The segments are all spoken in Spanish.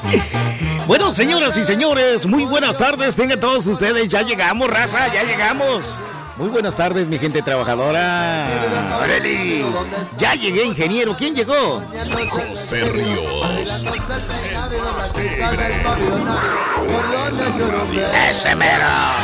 Bueno, señoras y señores, muy buenas tardes. Tengan todos ustedes. Ya llegamos, raza, ya llegamos. Muy buenas tardes, mi gente trabajadora. ¡Órale! Ya llegué, ingeniero. ¿Quién llegó? José Ríos. ¡Ese mero!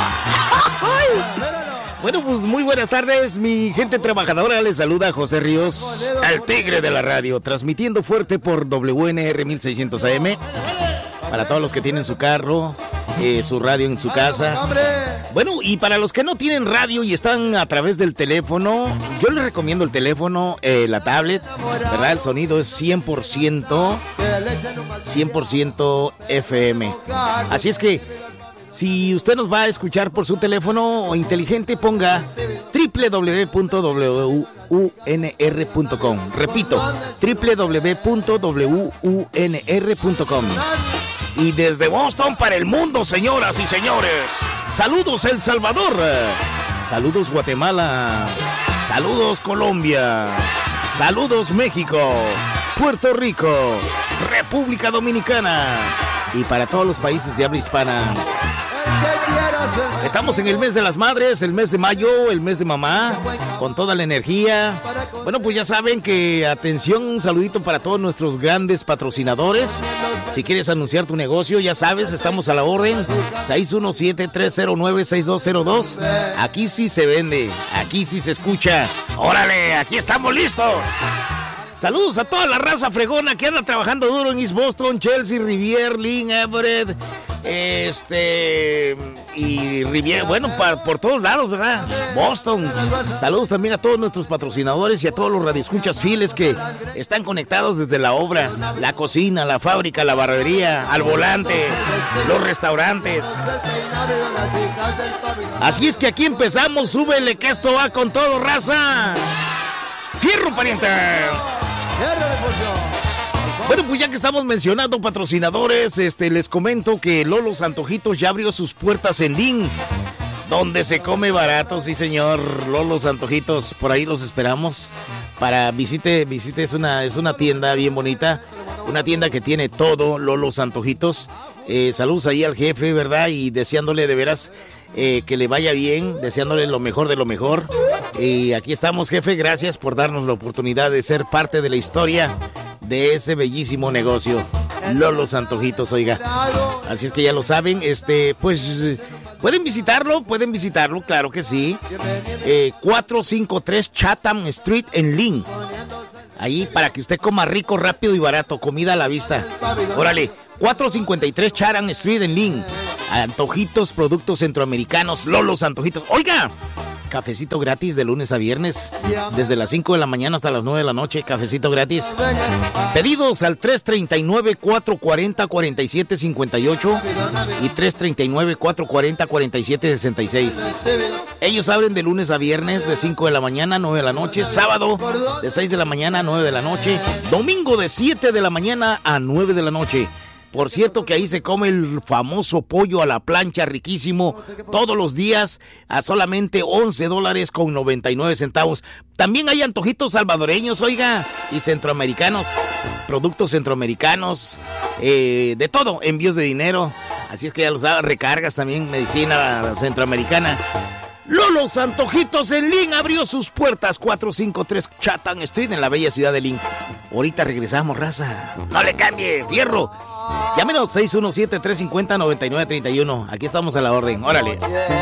Bueno, pues muy buenas tardes, mi gente trabajadora. Les saluda José Ríos, el tigre de la radio, transmitiendo fuerte por WNR 1600 AM. Para todos los que tienen su carro, su radio en su casa. Bueno, y para los que no tienen radio y están a través del teléfono, yo les recomiendo el teléfono, la tablet, ¿verdad? El sonido es 100% FM. Así es que, si usted nos va a escuchar por su teléfono inteligente, ponga www.wunr.com. Repito, www.wunr.com. Y desde Boston para el mundo, señoras y señores. Saludos El Salvador. Saludos Guatemala. Saludos Colombia. Saludos México. Puerto Rico. República Dominicana. Y para todos los países de habla hispana. Estamos en el mes de las madres, el mes de mayo, el mes de mamá, con toda la energía. Bueno, pues ya saben que, atención, un saludito para todos nuestros grandes patrocinadores. Si quieres anunciar tu negocio, ya sabes, estamos a la orden. 617-309-6202. Aquí sí se vende, aquí sí se escucha. ¡Órale! Aquí estamos listos. Saludos a toda la raza fregona que anda trabajando duro en East Boston, Chelsea, Rivier, Lynn, Everett, y Rivier, bueno, por todos lados, ¿verdad? Boston. Saludos también a todos nuestros patrocinadores y a todos los radioescuchas fieles que están conectados desde la obra, la cocina, la fábrica, la barbería, al volante, los restaurantes. Así es que aquí empezamos, súbele que esto va con todo, raza. ¡Fierro, pariente! Bueno, pues ya que estamos mencionando patrocinadores, les comento que Lolo's Antojitos ya abrió sus puertas en Lynn, donde se come barato, sí señor. Lolo's Antojitos, por ahí los esperamos para visite, es una tienda bien bonita, una tienda que tiene todo, Lolo's Antojitos. Saludos ahí al jefe, ¿verdad? Y deseándole de veras que le vaya bien, deseándole lo mejor de lo mejor. Y aquí estamos, jefe, gracias por darnos la oportunidad de ser parte de la historia de ese bellísimo negocio, Lolo's Antojitos, oiga. Así es que ya lo saben, pues pueden visitarlo, claro que sí. 453 Chatham Street en Lynn. Ahí para que usted coma rico, rápido y barato, comida a la vista. Órale, 453 Chatham Street en Lynn. Antojitos, productos centroamericanos, Lolo's Antojitos. Oiga, cafecito gratis de lunes a viernes, desde las 5 de la mañana hasta las 9 de la noche, cafecito gratis. Pedidos al 339-440-4758 y 339-440-4766. Ellos abren de lunes a viernes de 5 de la mañana a 9 de la noche, sábado de 6 de la mañana a 9 de la noche, domingo de 7 de la mañana a 9 de la noche. Por cierto que ahí se come el famoso pollo a la plancha riquísimo todos los días a solamente $11.99. También hay antojitos salvadoreños, oiga, y centroamericanos, productos centroamericanos, de todo, envíos de dinero. Así es que ya lo saben, recargas también, medicina centroamericana. Lolo's Antojitos en Lynn abrió sus puertas, 453 Chatham Street en la bella ciudad de Lynn. Ahorita regresamos, raza. No le cambie, fierro. Llámenos 617-350-9931. Aquí estamos a la orden. Órale.